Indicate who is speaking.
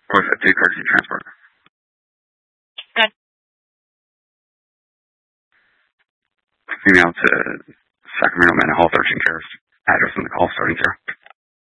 Speaker 1: Or is that to courtesy transport?
Speaker 2: Good.
Speaker 1: Email to Sacramento Mental Health Urgent Care's address in the call starting here.